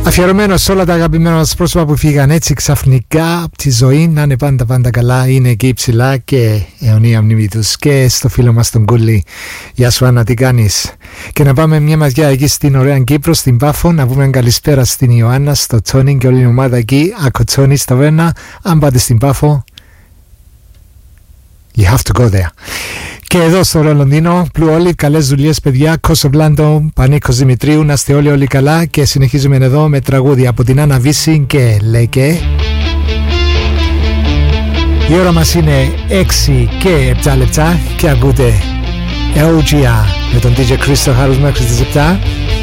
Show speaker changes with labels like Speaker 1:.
Speaker 1: Αφιερωμένο σε όλα τα αγαπημένα μας πρόσωπα που φύγαν έτσι ξαφνικά από τη ζωή, να είναι πάντα καλά, είναι εκεί ψηλά και αιωνία μνήμη τους. Και στο φίλο μας τον Κούλη, γεια σου Άννα, τι κάνεις? Και να πάμε μια μαζιά εκεί στην ωραία Κύπρο, στην Πάφο, να πούμε καλησπέρα στην Ιωάννα, στο Τσόνι και όλη την ομάδα εκεί, Ακοτσόνι, στο Βέρνα. Αν πάτε στην Πάφο, you have to go there. Και εδώ στο Λονδίνο, Πλουόλι, καλές δουλειές παιδιά, Κοσοβλάντο, Πανίκος Δημητρίου, να είστε όλοι καλά και συνεχίζουμε εδώ με τραγούδια από την Άννα Βύση και Λέκε. Η ώρα μας είναι 6 και 7 λεπτά και ακούτε Eogia με τον DJ Crystal Harris μέχρι τις 7.